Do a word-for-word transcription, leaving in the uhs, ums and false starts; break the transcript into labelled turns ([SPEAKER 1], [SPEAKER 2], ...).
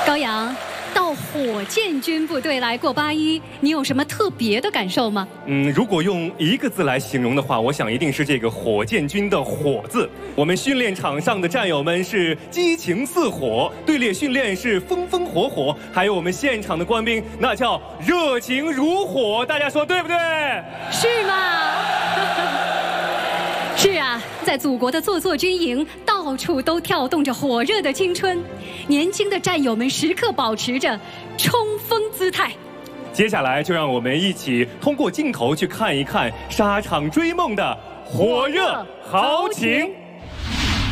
[SPEAKER 1] 高阳，到火箭军部队来过八一，你有什么特别的感受吗？
[SPEAKER 2] 嗯，如果用一个字来形容的话，我想一定是这个火箭军的“火”字。我们训练场上的战友们是激情似火，队列训练是风风火火，还有我们现场的官兵那叫热情如火。大家说对不对？
[SPEAKER 1] 是吗？是啊，在祖国的座座军营，到处都跳动着火热的青春，年轻的战友们时刻保持着冲锋姿态。
[SPEAKER 2] 接下来就让我们一起通过镜头去看一看沙场追梦的火热豪情。